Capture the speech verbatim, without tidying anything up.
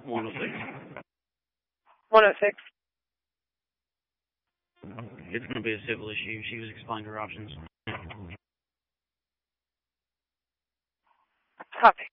one oh six. one oh six. It's going to be a civil issue. She was explaining her options. Copy.